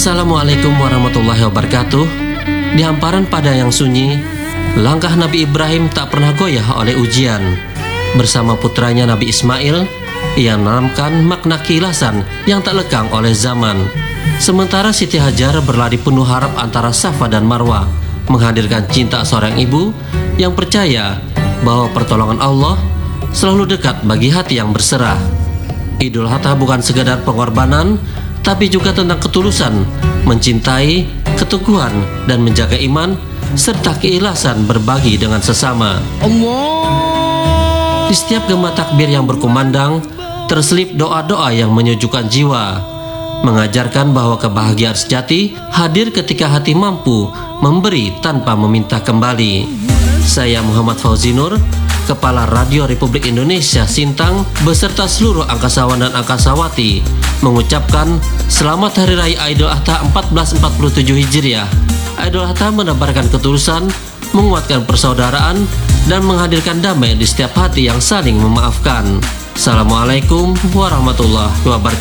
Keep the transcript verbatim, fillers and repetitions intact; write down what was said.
Assalamualaikum warahmatullahi wabarakatuh. Di hamparan padang yang sunyi, langkah Nabi Ibrahim tak pernah goyah oleh ujian. Bersama putranya Nabi Ismail, ia menanamkan makna kilasan yang tak lekang oleh zaman. Sementara Siti Hajar berlari penuh harap antara Safa dan Marwah, menghadirkan cinta seorang ibu yang percaya bahwa pertolongan Allah selalu dekat bagi hati yang berserah. Idul Adha bukan sekadar pengorbanan, tapi juga tentang ketulusan, mencintai, keteguhan, dan menjaga iman, serta keikhlasan berbagi dengan sesama. Allah. Di setiap gema takbir yang berkumandang, terselip doa-doa yang menyejukkan jiwa, mengajarkan bahwa kebahagiaan sejati hadir ketika hati mampu memberi tanpa meminta kembali. Saya Muhammad Fauzi Nur, Kepala Radio Republik Indonesia Sintang, beserta seluruh angkasawan dan angkasawati, mengucapkan Selamat Hari Raya Idul Adha seribu empat ratus empat puluh tujuh Hijriah. Idul Adha menebarkan ketulusan, menguatkan persaudaraan, dan menghadirkan damai di setiap hati yang saling memaafkan. Assalamualaikum warahmatullahi wabarakatuh.